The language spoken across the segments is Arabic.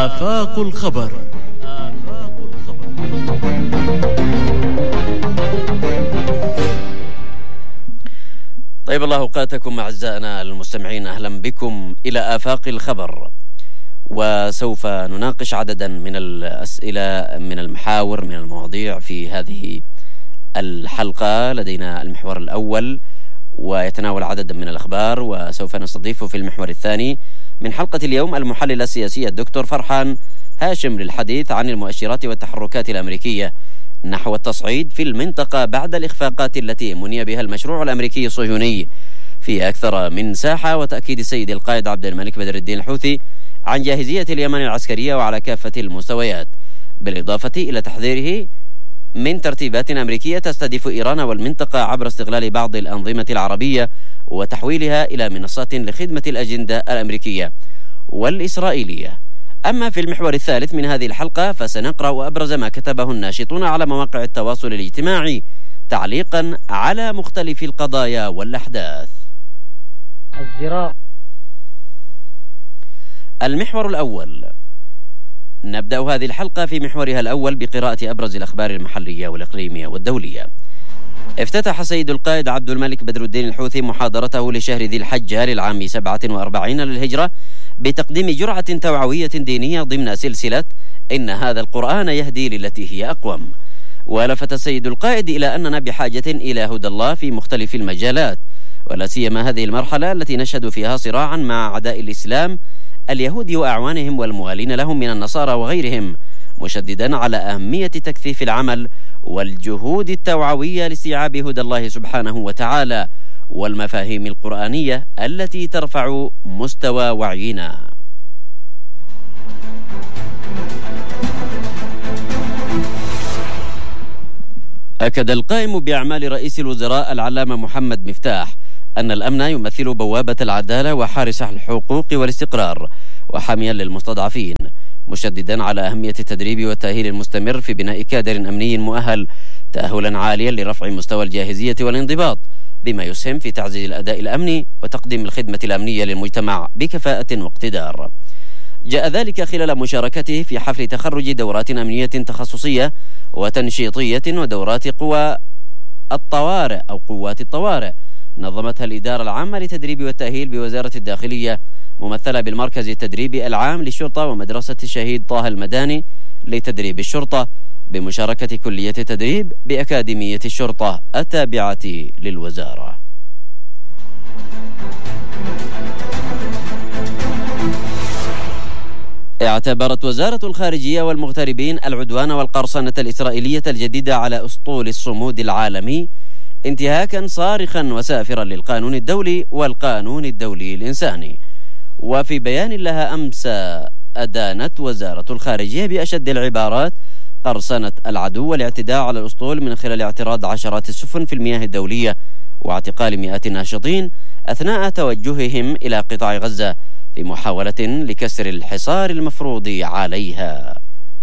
آفاق الخبر. طيب الله أوقاتكم أعزائنا المستمعين، أهلا بكم إلى آفاق الخبر، وسوف نناقش عددا من الأسئلة من المحاور من المواضيع في هذه الحلقة. لدينا المحور الأول ويتناول عددا من الأخبار، وسوف نستضيف في المحور الثاني من حلقة اليوم المحلل السياسي الدكتور فرحان هاشم للحديث عن المؤشرات والتحركات الأمريكية نحو التصعيد في المنطقة بعد الإخفاقات التي مني بها المشروع الأمريكي الصهيوني في أكثر من ساحة، وتأكيد السيد القائد عبد الملك بدر الدين الحوثي عن جاهزية اليمن العسكرية وعلى كافة المستويات، بالإضافة إلى تحذيره من ترتيبات أمريكية تستهدف إيران والمنطقة عبر استغلال بعض الأنظمة العربية وتحويلها إلى منصات لخدمة الأجندة الأمريكية والإسرائيلية. أما في المحور الثالث من هذه الحلقة فسنقرأ أبرز ما كتبه الناشطون على مواقع التواصل الاجتماعي تعليقا على مختلف القضايا والأحداث. المحور الأول، نبدأ هذه الحلقة في محورها الأول بقراءة أبرز الأخبار المحلية والإقليمية والدولية. افتتح السيد القائد عبد الملك بدر الدين الحوثي محاضرته لشهر ذي الحجة للعام 47 للهجرة بتقديم جرعة توعوية دينية ضمن سلسلة إن هذا القرآن يهدي للتي هي أقوم. ولفت السيد القائد إلى أننا بحاجة إلى هدى الله في مختلف المجالات، ولا سيما هذه المرحلة التي نشهد فيها صراعا مع أعداء الإسلام اليهود وأعوانهم والموالين لهم من النصارى وغيرهم، مشددا على أهمية تكثيف العمل والجهود التوعوية لاستيعاب هدى الله سبحانه وتعالى والمفاهيم القرآنية التي ترفع مستوى وعينا. أكد القائم بأعمال رئيس الوزراء العلامة محمد مفتاح أن الأمن يمثل بوابة العدالة وحارس الحقوق والاستقرار وحاميا للمستضعفين، مشددا على أهمية التدريب والتأهيل المستمر في بناء كادر أمني مؤهل تأهلا عاليا لرفع مستوى الجاهزية والانضباط، بما يسهم في تعزيز الأداء الأمني وتقديم الخدمة الأمنية للمجتمع بكفاءة واقتدار. جاء ذلك خلال مشاركته في حفل تخرج دورات أمنية تخصصية وتنشيطية ودورات قوات الطوارئ نظمتها الإدارة العامة للتدريب والتأهيل بوزارة الداخلية، ممثلة بالمركز التدريبي العام للشرطة ومدرسة الشهيد طه المداني لتدريب الشرطة، بمشاركة كلية التدريب بأكاديمية الشرطة التابعة للوزارة. اعتبرت وزارة الخارجية والمغتربين العدوان والقرصنة الإسرائيلية الجديدة على أسطول الصمود العالمي انتهاكا صارخا وسافرا للقانون الدولي والقانون الدولي الإنساني. وفي بيان لها أمس أدانت وزارة الخارجية بأشد العبارات قرصنة العدو والاعتداء على الأسطول من خلال اعتراض عشرات السفن في المياه الدولية واعتقال مئات الناشطين أثناء توجههم إلى قطاع غزة في محاولة لكسر الحصار المفروض عليها.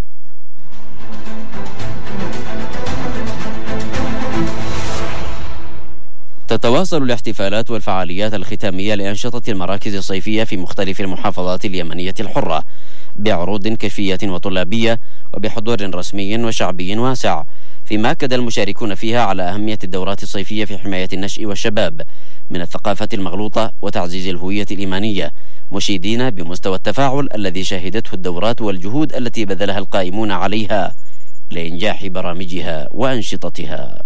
تتواصل الاحتفالات والفعاليات الختامية لأنشطة المراكز الصيفية في مختلف المحافظات اليمنية الحرة بعروض كشفية وطلابية وبحضور رسمي وشعبي واسع، فيما أكد المشاركون فيها على أهمية الدورات الصيفية في حماية النشء والشباب من الثقافة المغلوطة وتعزيز الهوية الإيمانية، مشيدين بمستوى التفاعل الذي شهدته الدورات والجهود التي بذلها القائمون عليها لإنجاح برامجها وأنشطتها.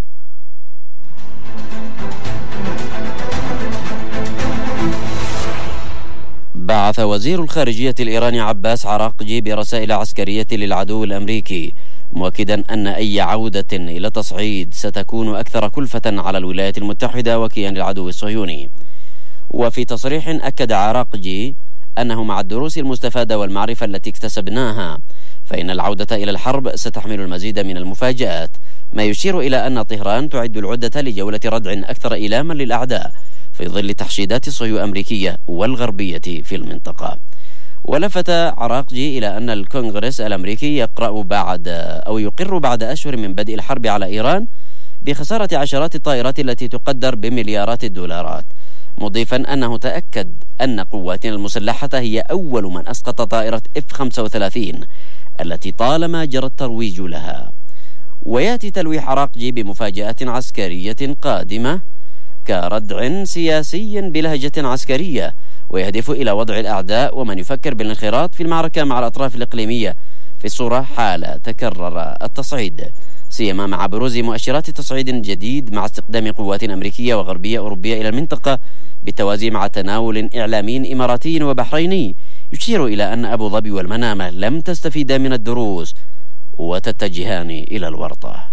بعث وزير الخارجية الإيراني عباس عراقجي برسائل عسكرية للعدو الأمريكي، مؤكدا أن أي عودة إلى تصعيد ستكون أكثر كلفة على الولايات المتحدة وكيان العدو الصهيوني. وفي تصريح أكد عراقجي أنه مع الدروس المستفادة والمعرفة التي اكتسبناها فإن العودة إلى الحرب ستحمل المزيد من المفاجآت، ما يشير إلى أن طهران تعد العدة لجولة ردع أكثر إيلاما للأعداء في ظل تحشيدات الصهيو-أمريكية والغربية في المنطقة. ولفت عراقجي إلى أن الكونغرس الأمريكي يقر بعد أشهر من بدء الحرب على إيران بخسارة عشرات الطائرات التي تقدر بمليارات الدولارات، مضيفا أنه تأكد أن قواتنا المسلحة هي أول من أسقط طائرة F-35 التي طالما جرى الترويج لها. ويأتي تلويح عراقجي بمفاجأة عسكرية قادمة كردع سياسي بلهجة عسكرية، ويهدف إلى وضع الأعداء ومن يفكر بالانخراط في المعركة مع الأطراف الإقليمية في الصورة حال تكرر التصعيد، سيما مع بروز مؤشرات تصعيد جديد مع استقدام قوات أمريكية وغربية أوروبية إلى المنطقة بالتوازي مع تناول إعلامي إماراتي وبحريني يشير إلى أن أبو ظبي والمنامة لم تستفيدا من الدروس وتتجهان إلى الورطة.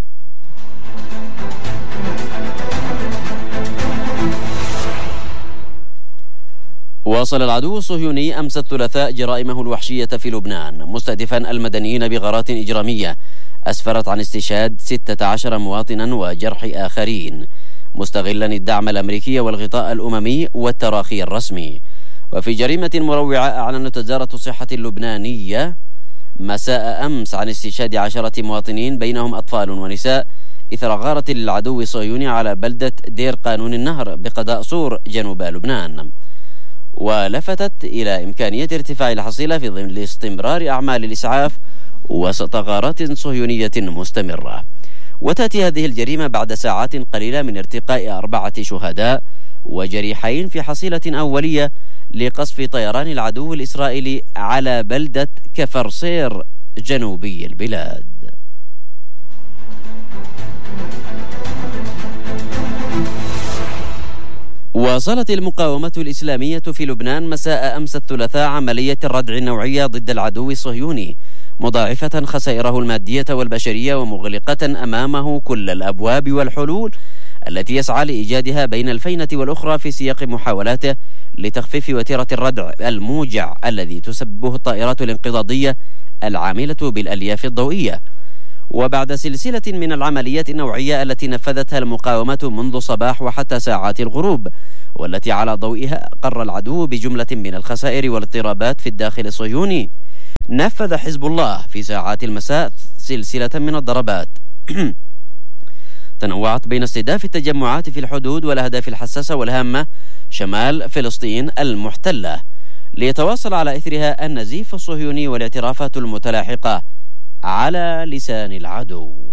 واصل العدو الصهيوني أمس الثلاثاء جرائمه الوحشية في لبنان، مستهدفا المدنيين بغارات إجرامية أسفرت عن استشهاد 16 مواطنا وجرح آخرين، مستغلا الدعم الأمريكي والغطاء الأممي والتراخي الرسمي. وفي جريمة مروعة أعلنت وزارة الصحة اللبنانية مساء أمس عن استشهاد 10 مواطنين بينهم أطفال ونساء إثر غارة للعدو الصهيوني على بلدة دير قانون النهر بقضاء صور جنوب لبنان، ولفتت إلى إمكانية ارتفاع الحصيلة في ظل استمرار أعمال الإسعاف وسط غارات صهيونية مستمرة. وتأتي هذه الجريمة بعد ساعات قليلة من ارتقاء 4 شهداء وجريحين في حصيلة أولية لقصف طيران العدو الإسرائيلي على بلدة كفرصير جنوبي البلاد. واصلت المقاومة الإسلامية في لبنان مساء أمس الثلاثاء عملية الردع النوعية ضد العدو الصهيوني، مضاعفة خسائره المادية والبشرية ومغلقة أمامه كل الأبواب والحلول التي يسعى لإيجادها بين الفينة والأخرى في سياق محاولاته لتخفيف وتيرة الردع الموجع الذي تسببه الطائرات الانقضاضية العاملة بالألياف الضوئية. وبعد سلسلة من العمليات النوعية التي نفذتها المقاومة منذ صباح وحتى ساعات الغروب، والتي على ضوئها قر العدو بجملة من الخسائر والاضطرابات في الداخل الصهيوني، نفذ حزب الله في ساعات المساء سلسلة من الضربات تنوعت بين استهداف التجمعات في الحدود والأهداف الحساسة والهامة شمال فلسطين المحتلة، ليتواصل على إثرها النزيف الصهيوني والاعترافات المتلاحقة على لسان العدو.